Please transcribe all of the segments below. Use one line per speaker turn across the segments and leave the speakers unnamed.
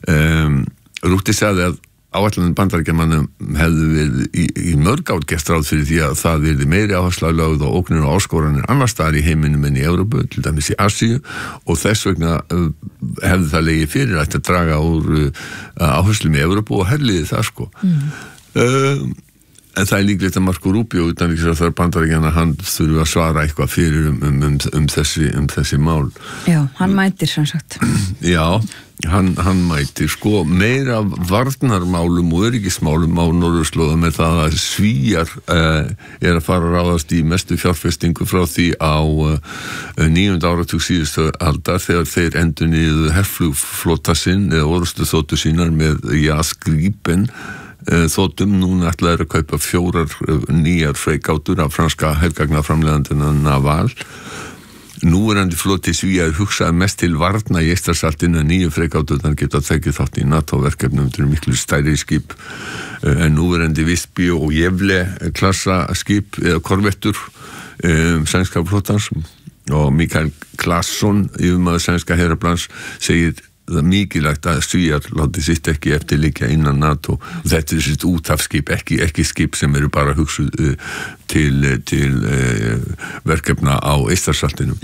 Rúti sagði að áætlanir Bandaríkjamanna hefðu verið í mörg ár gert ráð fyrir því að það yrði meiri áhersla lögð á ógnir og áskoranir annars staðar í heiminum en í Evrópu, til dæmis í Asíu, og þess vegna hefði það legið fyrir að draga úr áherslum í Evrópu og herliði það sko. En það líklegt að Marco Rubio utanríkisráðherra Bandaríkjanna, hann þurfi að svara eitthvað fyrir þessi mál.
Já, hann mætir sem sagt.
Já, hann mætir sko meira varnarmálum og öryggismálum á norðurslóðum með það að Svíar að fara að ráðast í mestu fjárfestingu frá því á 9. áratug síðustu aldar þegar þeir endurnýjuðu herflugflota sinn eða orrustu þotu sínar með JAS Gripen þotum. Núna ætlaði að kaupa 4 nýjar freigátur af franska hergagnaframleiðandina Naval. Núverandi floti Svía hugsaði mest til varna í Eystrasaltinu en 9 freigáturnar geta tekið þátt í NATO-verkefnum til miklu stærri skip en núverandi Visby og Jefle klassa skip eða korvettur sænska flotans, og Mikael Claesson, yfirmaður sænska heraflans, segir það mikilvægt að Svíar láti sitt ekki eftir liggja innan NATO, og þetta sitt úthafskip, ekki skip sem eru bara hugsuð til verkefna á Eystrasaltinu.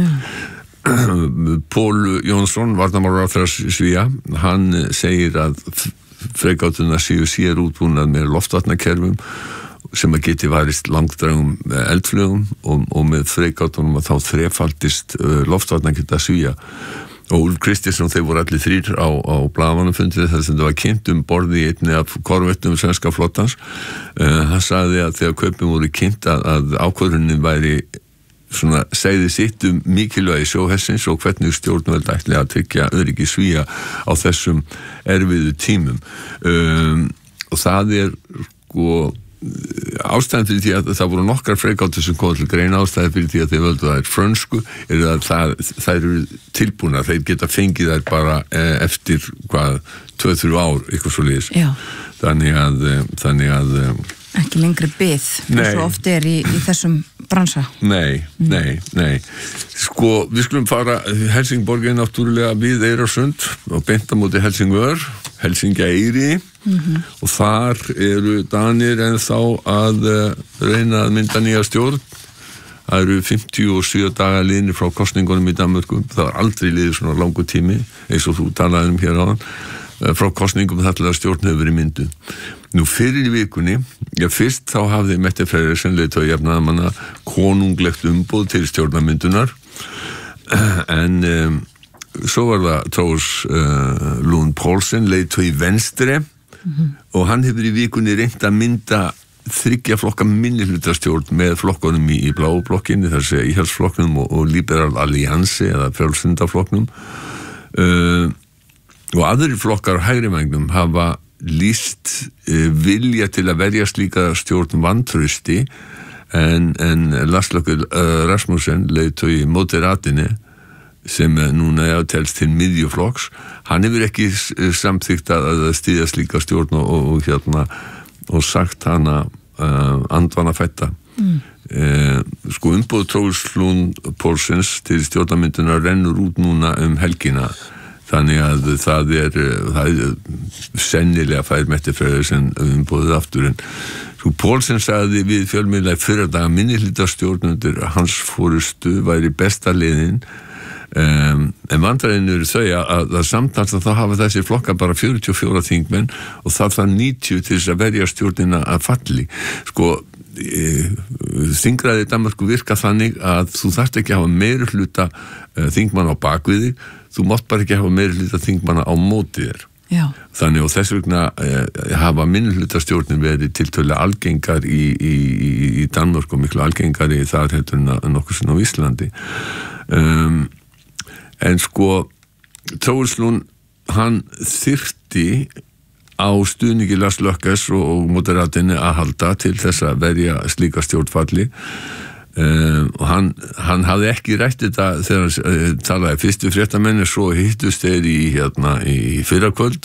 Pól Jónsson, varnarmálaráðherra Svía, hann segir að freigáturnar séu sér útbúnar með loftvatnakerfum sem að geti varist langdrægum eldflugum og með freigátunum að þá þrefaldist loftvatnageta Svía. Og Úlf Kristinsson, þeir voru allir 3 á blaðamannafundið þar sem það var kynnt borði í einni af korvettum svenska flottans. Hann sagði að þegar kaupin voru kynnt að ákvörðunin væri svona segði sitt mikilvægi sjóhersins og hvernig stjórnvöld ætli að tryggja öryggi Svía á þessum erfiðu tímum. Og það sko ástæðan fyrir því að það voru nokkrar freigátur sem kom til greina, ástæðan fyrir því að þeir völdu það frönsku að þær eru tilbúnar, þeir geta fengið þær bara eftir 2-3 ár, eitthvað svo leiðis. Þannig að
ekki lengri bið eins og oft í þessum bransa. Nei.
Sko, við skulum fara Helsingborg er náttúrulega við Eyrarsund og beint á móti Helsingör, Helsingeyri. Og þar eru Danir ennþá að reyna að mynda nýja stjórn. Það eru 57 dagar liðnir frá kosningunum í Danmörku. Það var aldrei liðið svona langur tími, eins og þú talaði hér áðan, frá kosningum þar til að stjórn hefur verið mynduð. Nú fyrir í vikunni, fyrst þá hafði Mette Frederiksen, leiðtogi jafnaðarmanna, konunglegt umboð til stjórnarmyndunar, en svo var það Troels Lund Poulsen, leiðtogi Venstre, og hann hefur í vikunni reynt að mynda 3 flokka minnihlutastjórn með flokkunum í bláu blokkinni, þar sé Íhaldsflokknum og Liberal Alliance eða frjálslyndaflokknum, og aðrir flokkar á hægrivægnum hafa lýst vilja til að verja slíka stjórn vantrausti, en Lars Løkke Rasmussen, leiðtogi Moderatine, sem núna telst til miðjuflokks, hann hefur ekki samþykkt að styðja slíka stjórn og sagt hana andvana fætta. Sko umboð Troels Lund Poulsens til stjórnarmyndunar rennur út núna helgina, þannig að það er sennilega fær Mette Frederiksen umboðið aftur. En sko Poulsen sagði við fjölmiðla í fyrradag að minnihlutastjórn undir hans forystu væri besta leiðin, en vandræðin eru þau að samtals að þá hafa þessi flokka bara 44 þingmenn og það 90 til þess að verja stjórnina að falli. Sko þingræði í Danmörku virka þannig að þú þarft ekki að hafa meiri hluta þingmanna á bakviði, þú mátt bara ekki hafa meiri hluta þingmanna á móti þér.
Já.
Þannig og þess vegna hafa minnihlutastjórnin verið tiltölulega algengar í Danmörku og miklu algengari þar heldur en nokkuð sem á Íslandi. En sko Troels Lund, hann þyrfti á stuðningi Lars Løkkes og Moderatine að halda til þess að verja slíka stjórnfalli, og hann hafði ekki rætt þetta þegar hann talaði fyrstu fréttamenni, svo hittust þeir í fyrrakvöld.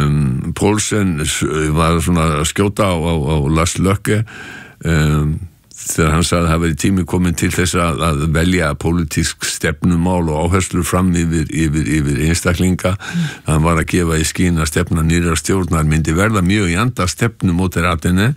Poulsen var svona að skjóta á Lars Løkke, þegar hann sagði að það væri tími komin til þess að velja pólitísk stefnumál og áherslur fram yfir einstaklinga. Hann var að gefa í skyn að stefna nýrrar stjórnar myndi verða mjög í anda stefnumóteratinu.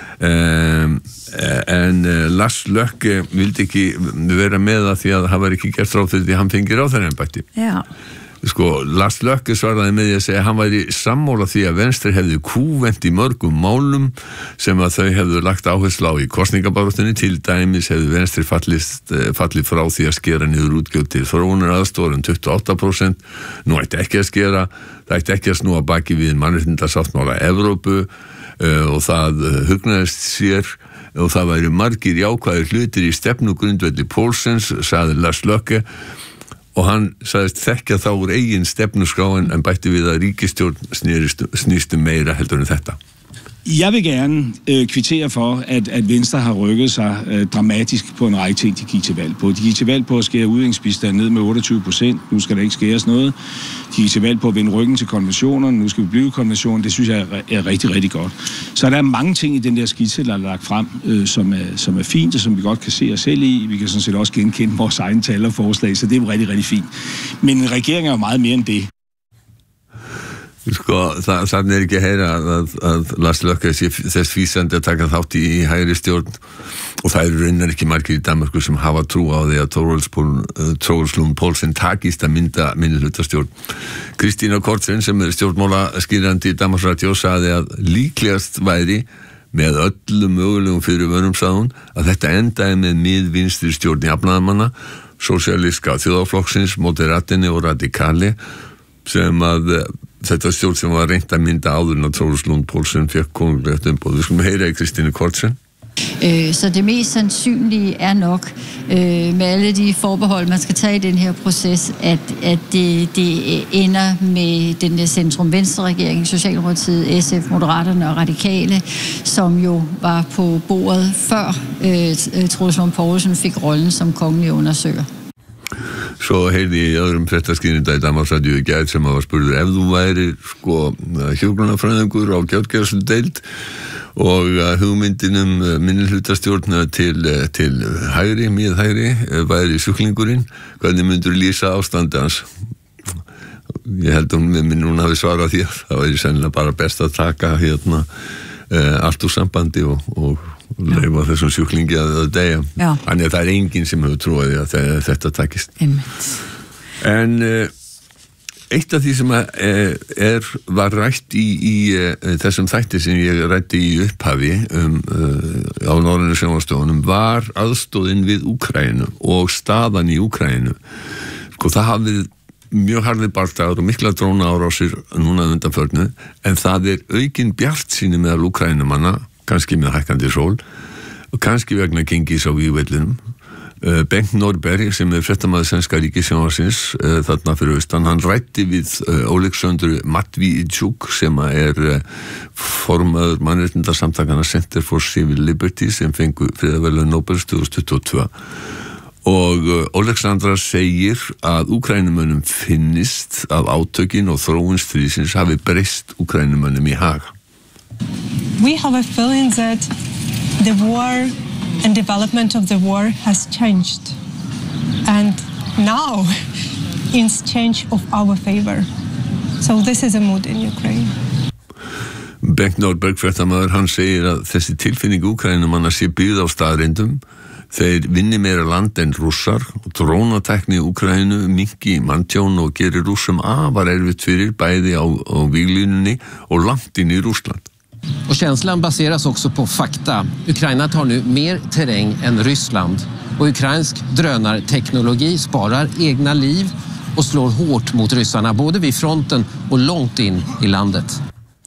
En Lars Løkke vildi ekki vera með það því að það var ekki gert ráð fyrir því að hann fengi ráðherraembætti.
Já.
Sko, Lars Løkke svaraði með því að segja að hann væri sammála því að Venstre hefði kúvent í mörgum málum sem að þau hefðu lagt áherslu á í kosningabaráttunni. Til dæmis hefðu Venstre fallið frá því að skera niður útgjöld til þróunaraðstoðar 28%. Nú ætti ekki að skera, það ætti ekki að snúa baki við mannréttindasáttmála Evrópu og það hugnaðist sér og það væri margir jákvæðir hlutir í stefnugrundvelli Poulsens, sagði Lars Løkke. Og han sagðist þekkja þá úr eigin stefnuskráin en bætti við að ríkisstjórn snýst meira heldur end dette.
Jeg vil gerne kvittere for, at Venstre har rykket sig dramatisk på en række ting, de gik til valg på. De gik til valg på at skære udviklingsbistanden ned med 28%. Nu skal der ikke skæres noget. De gik til valg på at vende ryggen til konventionerne. Nu skal vi blive konventionen. Det synes jeg er rigtig, rigtig godt. Så der er mange ting i den der skitse, der er lagt frem, som er fint, og som vi godt kan se os selv i. Vi kan sådan set også genkende vores egne tal og forslag, så det er jo rigtig, rigtig fint. Men en regering er jo meget mere end det.
Sko, þannig ekki að heyra að Lars Løkke sé þess fýsandi að taka þátt í hægri stjórn og það raunar ekki margir í Danmarku sem hafa trú á því að Troels Lund Poulsen takist að mynda minnihlutastjórn. Kristína Kortsen sem stjórnmálaskýrandi í Danmarks Radio sagði að líklegast væri með öllum mögulegum fyrirvörum sagði hún að þetta endaði með miðvinstri stjórn jafnaðarmanna, sósíalíska þjóðarflokksins, Moderaterni og Radikale sem að þetta stjórn som var rent að mynda áður en at Troels Lund Poulsen fik kongeligt umboð. Vi skal høre Kristine Kortsen.
Så det mest sandsynlige er nok med alle de forbehold, man skal tage i den her proces, at det ender med den der centrum-venstre-regering, Socialdemokratiet, SF, Moderaterne og Radikale, som jo var på bordet før Troels Lund Poulsen fik rollen som kongelig undersøger.
Svo heyrði ég í öðrum fréttaskýrinda í Danmarks Radio í gær sem var spurður ef þú væri hjúkrunarfræðingur á gjörgæsludeild og hugmyndin minnihlutastjórn til hægri, miðhægri væri sjúklingurinn, hvernig myndur lýsa ástandi hans? Ég held að hún hafi svarað því að það væri sennilega bara best að taka allt úr sambandi og leifa þessum sjúklingi að deyja. Þannig að það enginn sem hefur trúið að þetta takist. En eitt af því sem var rætt í þessum þætti sem ég rætti í upphafi á Norrænu sjónvarpsstöðvunum var aðstoðin við Úkraínu og staðan í Úkraínu. Sko það hafði mjög harðir bardagar og mikla drónaárásir núna undanförnu, en það aukin bjartsýni meðal Úkraínumanna, kannski með hækkandi sól og kannski vegna gengis á vígvellinum. Bengt Norberg sem fréttamaður sænska ríkissjónvarpsins þarna fyrir austan, hann rætti við Oleksandru Matvíčuk sem formaður mannréttindasamtakana Center for Civil Liberty sem fengu friðarverðlaun Nóbels 2022. Og Oleksandra segir að Úkrænumönnum finnist að átökin og þróun stríðsins hafi breyst Úkrænumönnum í hag.
We have a feeling that the war and development of the war has changed. And now it's change of our favor. So this is a mood in Ukraine.
Bengt Norberg, fréttamaður, hann segir að þessi tilfinning Úkrænumanna sé byggð á staðreyndum. Þeir vinni meira land en Rússar og drónatekni í Úkraínu minnki manntjón og gerir Rússum afar erfitt fyrir bæði á víglínunni och langt in i Ryssland.
Och känslan baseras också på fakta. Ukraina tar nu mer terräng än Ryssland och ukrainsk drönarteknologi sparar egna liv och slår hårt mot ryssarna både vid fronten och långt in i landet.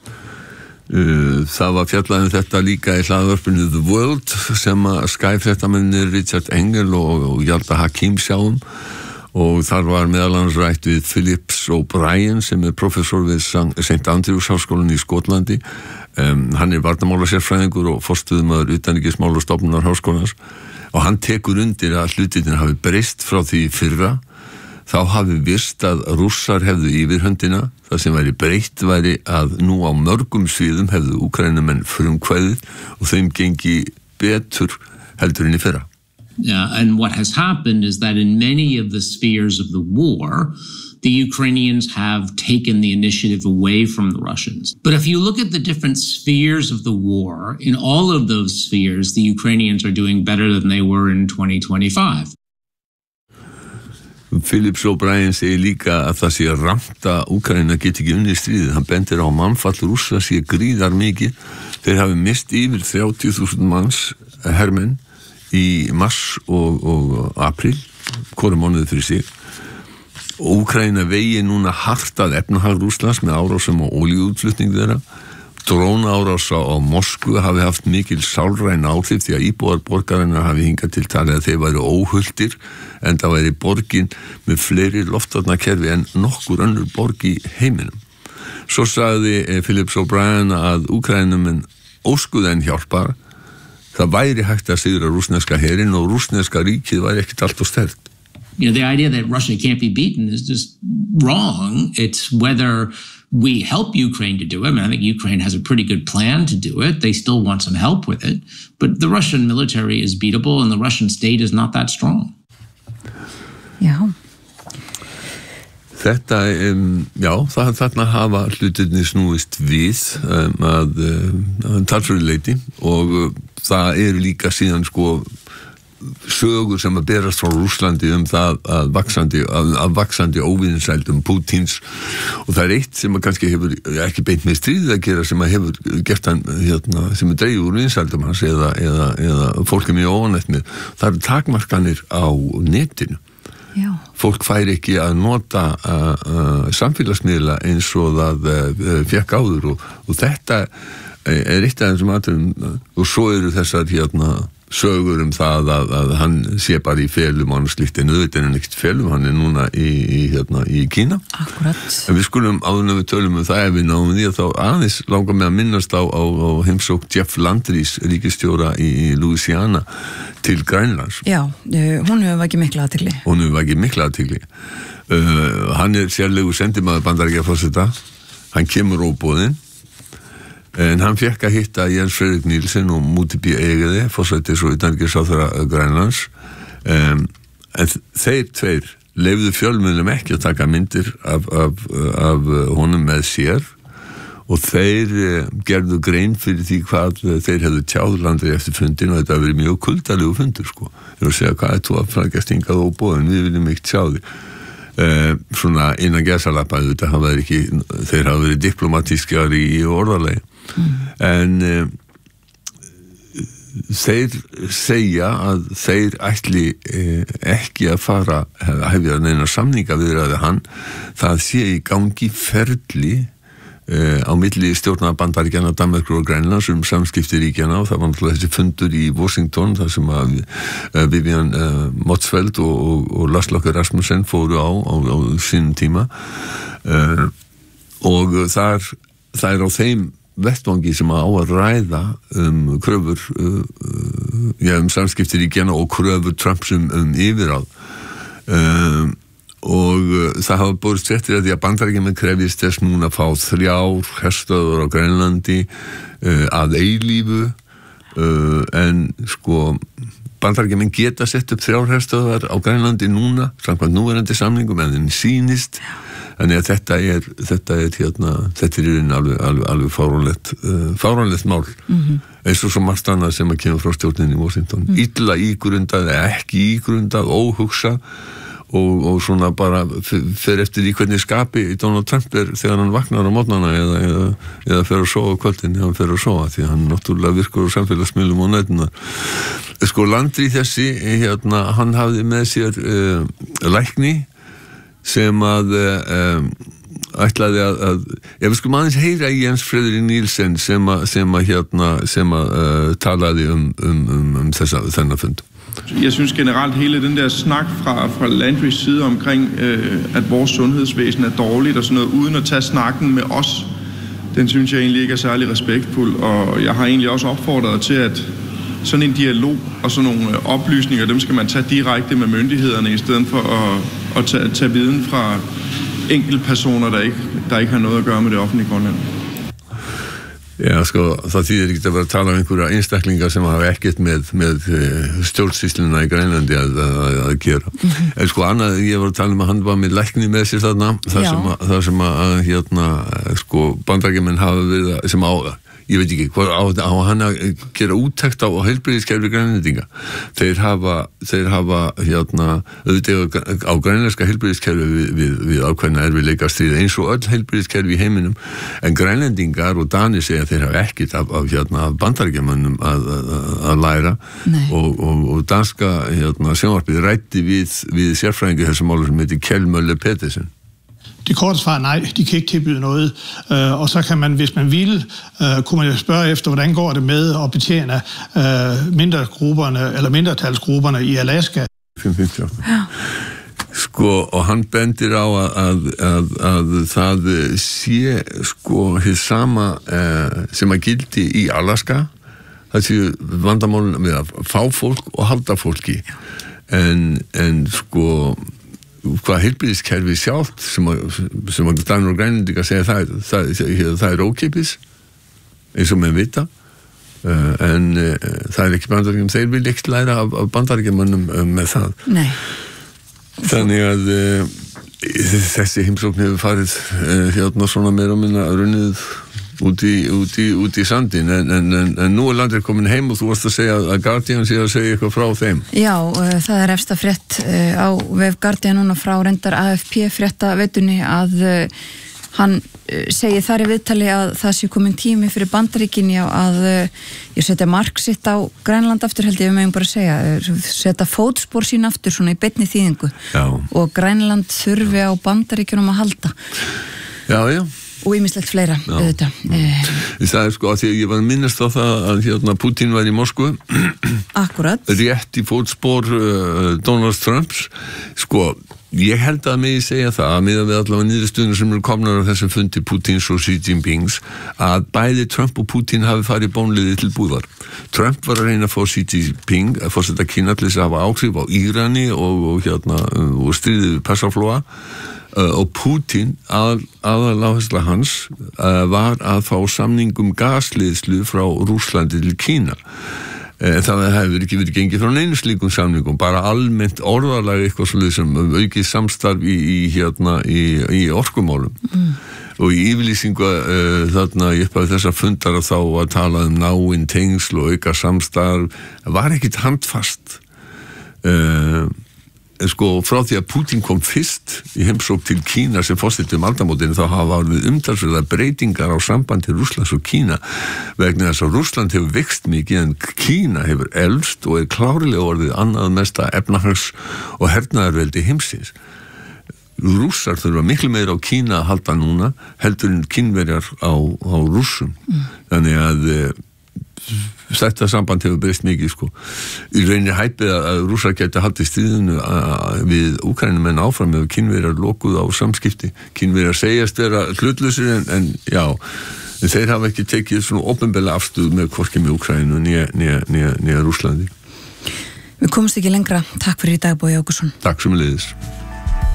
Það var fjallað þetta líka í hlaðvarpinu The World sem að Sky-fréttamennir Richard Engel og Hjalta Hakim sjáum og þar var meðal annars rætt við Phillips O'Brien sem professor við St. Andrews háskólann í Skotlandi. Hann varnarmálasérfræðingur og forstöðumaður utanríkismálastofnunar háskólans og hann tekur undir að hlutirnir hafi breyst frá því fyrra. Þá hafi virst að Rússar hefðu yfirhöndina, það sem væri breytt væri að nú á mörgum sviðum hefðu Úkraínumenn frumkvæðið og þeim gengi betur heldur en í fyrra.
And what has happened is that in many of the spheres of the war, the Ukrainians have taken the initiative away from the Russians. But if you look at the different spheres of the war, in all of those spheres, the Ukrainians are doing better than they were in 2025.
Phillips O'Brien segir líka að það sé rangt að Úkraína get ekki unnið stríðið. Hann bendir á mannfall Rússa sé gríðar mikið. Þeir hafi mist yfir 30.000 manns hermenn í mars og april, hvorum mánuði fyrir sig. Úkraína vegi núna hart að efnahag Rússlands með árásum og olíuútflutning þeirra. Drónaárása á Moskvu hafi haft mikil sálræn áhrif því að íbúar borgarinnar hafi hingað til talið að þeir væru óhulltir en það væri borgin með fleiri loftvarnakerfi en nokkur önnur borg í heiminum. Svo sagði Phillips O'Brien að Úkraínumenn óskuðu en hjálpar. Það væri hægt að sigra rússneska herinn og rússneska ríkið væri ekkert allt og sterkt.
The idea that Russia can't be beaten is just wrong. It's whether we help Ukraine to do it. I mean, I think Ukraine has a pretty good plan to do it. They still want some help with it. But the Russian military is beatable and the Russian state is not that strong.
Já.
Þetta, þarna hafa hlutirnir snúist við að talsverðu leyti og það eru líka síðan sögur sem að berast frá Rússlandi það að vaxandi óvinsældum Pútins og það eitt sem að kannski hefur ekki beint með stríðið að gera sem að hefur gert hann sem er dreigð úr vinsældum hans eða fólk mjög óanætt með. Það eru takmarkanir á netinu. Já. Fólk fær ekki að nota samfélagsmiðla eins og það fékk áður og þetta er eitt af þessum atriðum og svo eru þessar sögur það að hann sé bara í felum og hann slíkt en auðvitað er ekkert felum, hann er núna í Kína.
Akkurat.
En við skulum áður við tölum það ef við náum því að þá aðeins langar mig að minnast á heimsókn Jeff Landrys ríkisstjóra í Louisiana til Grænlands.
Já, hún hefur vakið mikla athygli. Hann er sérlegur sendimaður Bandaríkjaforseta, hann kemur óboðinn. En hann fekk að hitta Jens Fredrik Nielsen og Múti B. Egede, forsætis og utanríkisráðherra Grænlands. En þeir tveir leyfðu fjölmiðlum ekki að taka myndir af honum með sér og þeir gerðu grein fyrir því hvað þeir hefðu tjáð Landri eftir fundin og þetta hefur verið mjög kuldalegu fundur. Þeir voru að segja hvað þú að frækast hingað óboðin, við viljum ekki tjá því. Svona innan gæsalappa þeir hafa verið diplomatískar í orðalegi en þeir segja að þeir ætli ekki að fara hefja neina samninga viðræði hann það sé í gangi ferli á milli stjórnar Bandaríkjanna, Danmerkur og Grænlands samskipti ríkjanna og það var náttúrulega þessi fundur í Washington þar sem að Vivian Motzfeldt og Lars Løkke Rasmussen fóru á sínum tíma og það er á þeim vettvangi sem á að ræða kröfur samskipti ríkjanna og kröfur Trumps yfirráð og það hafa borist fréttir að því að Bandaríkjamenn krefjist þess núna að fá 3 herstöðvar á Grænlandi að eilífu en Bandaríkjamenn geta sett upp 3 herstöðvar á Grænlandi núna samkvæmt núverandi samningum en þeim sýnist þannig að þetta er alveg fáránlegt mál eins og svo margt annað sem að kemur frá stjórninni í Washington illa ígrundað eða ekki ígrundað, óhugsað og svona bara fer eftir í hvernig skapi Donald Trump er þegar hann vaknar á morgnana eða fer að sofa kvöldin þegar hann fer að sofa því hann náttúrulega virkur á samfélagsmiðlum og netuna. Landri þessi hann hafði með sér lækni sem að ætlaði að ef við skulum aðeins heyra í Jens Fredrik Nielsen sem að talaði þennan fund.
Jeg synes generelt hele den der snak fra Landrys side omkring, at vores sundhedsvæsen er dårligt og sådan noget, uden at tage snakken med os, den synes jeg egentlig ikke er særlig respektfuld. Og jeg har egentlig også opfordret til, at sådan en dialog og sådan nogle oplysninger, dem skal man tage direkte med myndighederne, i stedet for at tage viden fra enkeltpersoner, der ikke har noget at gøre med det offentlige Grønland.
Já, sko, það þýðir ekki að vera að tala einhverja einstaklingar sem hafa ekkert með stjórnsýsluna í Grænlandi að gera. En sko, annað, ég var að tala að hann var með lækni með sér þarna, þar sem sko, Bandaríkjamenn hafa verið, sem ég veit ekki, hvað á hann að gera úttekt á heilbrigðiskerfi Grænlendinga. Þeir hafa auðvitað á grænlenska heilbrigðiskerfi við ákveðna erfiðleika stríð eins og öll heilbrigðiskerfi í heiminum, en Grænlendingar og Danir segja að þeir hafa ekkert af Bandaríkjamönnum að læra og danska sjónvarpið ræddi við sérfræðingi þessum málum som heter Kjell Møller Petersen.
Det korte svar nej, de kan ikke tilbyde noget, og så kan man, hvis man ville, kunne man jo spørge efter, hvordan går det med at betjene mindretalsgrupperne i Alaska.
Sko, og hann bendir á að það sé sko hið sama sem að gildi í Alaska, það sé vandamálun með að fá fólk og halda fólki, en sko hvað heilbrigðiskerfi sjálft sem að Danir og Grænlendingar segja það ókeypis eins og menn vita, en það ekki Bandaríkjum, þeir vilja ekki læra af Bandaríkjumönnum með það.
Nei.
Þannig að þessi heimsókn hefur farið svona meira og minna runnið út í sandin, en nú landið komin heim og þú varst að segja að Guardian sé að segja eitthvað frá þeim.
Já, það efsta frétt á vef Guardian núna frá reyndar AFP fréttavetunni að hann segir þar í viðtali að það sé komin tími fyrir Bandaríkin að setja mark sitt á Grænland aftur, held ég megum bara að segja, setja fótspor sín aftur svona í beinni þýðingu. Já. Og Grænland þurfi á Bandaríkjunum að halda.
Já.
Og ýmislegt fleira, auðvitað.
Það sko að því að ég var að minnast á það að Putin var í Moskvu.
Akkurat.
Rétt í fótspor Donald Trumps. Sko, ég held að mig segja það að miðað við allavega niðurstöðunum sem eru komnar á þessum fundi Putins og Xi Jinpings að bæði Trump og Putin hafi farið bónliði til búðar. Trump var að reyna að fá Xi Jinping að forseta Kína til þess að hafa áhrif á Írani og stríðið við Persaflóa. Og Putin aðaláhersla hans var að fá samningum gasleiðslu frá Rússlandi til Kína. Það hefur ekki verið gengið frá neinu slíkum samningum, bara almennt orðalega eitthvað svolítið sem aukið samstarf í orkumálum. Og í yfirlýsingu þarna ég upphafi þessa fundara þá að tala náin tengsl og auka samstarf var ekkit handfast. Sko, frá því að Putin kom fyrst í heimsókn til Kína sem forseti aldamótin þá hafa orðið umtalsverðar breytingar á sambandi Rússlands og Kína vegna þess að Rússland hefur vext mikið en Kína hefur elst og klárlega orðið annað mesta efnahags- og hernaðarveldi heimsins. Rússar þurfa miklu meira á Kína að halda núna heldur en Kínverjar á Rússum. Þannig að þetta samband hefur breyst mikið sko. Í rauninni hæpið að Rússar gæti haldið stríðinu við Úkraínumenn áfram ef Kínverjar lokuð á samskipti. Kínverjar segjast vera hlutlausir en þeir hafa ekki tekið svona opinberlega afstöðu með hvorki með Úkraínu né Rússlandi.
Við komumst ekki lengra. Takk fyrir í dag, Bogi Ágússon.
Takk sömuleiðis.